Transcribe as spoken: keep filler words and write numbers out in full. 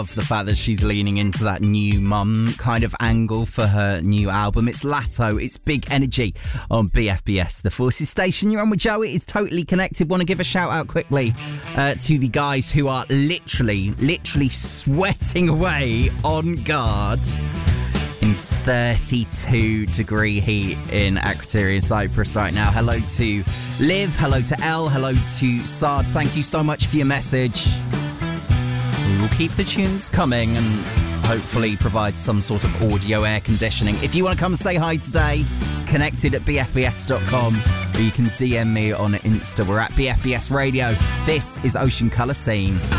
Of the fact that she's leaning into that new mum kind of angle for her new album. It's Latto, it's Big Energy on B F B S, the Forces station. You're on with Joe, it is Totally Connected. Want to give a shout out quickly uh, to the guys who are literally, literally sweating away on guard in thirty-two degree heat in Akrotiri in Cyprus right now. Hello to Liv, hello to Elle, hello to Sard. Thank you so much for your message. We'll keep the tunes coming and hopefully provide some sort of audio air conditioning. If you want to come and say hi today, it's connected at b f b s dot com, or you can D M me on Insta. We're at B F B S Radio. This is Ocean Colour Scene.